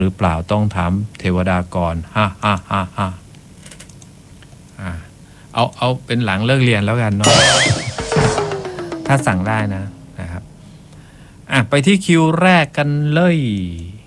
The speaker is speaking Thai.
หรือเปล่าต้องถามเทวดาก่อนเอาเป็นหลังเลิกเรียนแล้วกันเนาะถ้าสั่งได้นะครับไปที่คิวแรกกันเลย